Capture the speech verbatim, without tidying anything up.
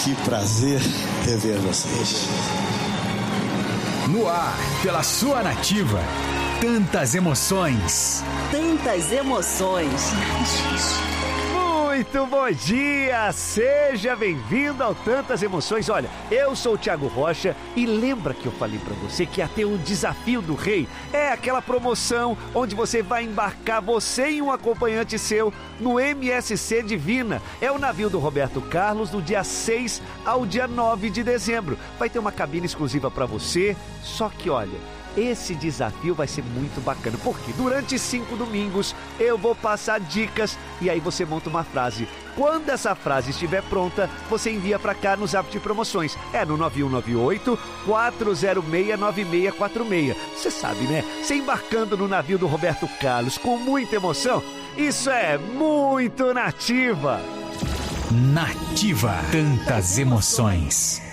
Que prazer rever vocês. No ar, pela sua Nativa. Tantas emoções. Tantas emoções. Muito bom dia! Seja bem-vindo ao Tantas Emoções. Olha, eu sou o Thiago Rocha e lembra que eu falei pra você que ia ter o Desafio do Rei? É aquela promoção onde você vai embarcar, você e um acompanhante seu, no M S C Divina. É o navio do Roberto Carlos do dia seis ao dia nove de dezembro. Vai ter uma cabine exclusiva pra você, só que olha... esse desafio vai ser muito bacana, porque durante cinco domingos eu vou passar dicas e aí você monta uma frase. Quando essa frase estiver pronta, você envia pra cá no Zap de Promoções. É no nove um nove oito, quatro zero seis, nove seis quatro seis. Você sabe, né? Você embarcando no navio do Roberto Carlos com muita emoção, isso é muito Nativa. Nativa. Tantas emoções.